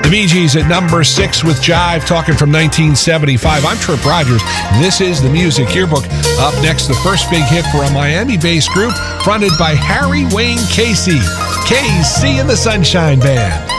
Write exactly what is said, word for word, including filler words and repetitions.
The Bee Gees at number six with Jive, talking from nineteen seventy-five. I'm Trip Rogers. This is the Music Yearbook. Up next, the first big hit for a Miami-based group fronted by Harry Wayne Casey. K C and the Sunshine Band.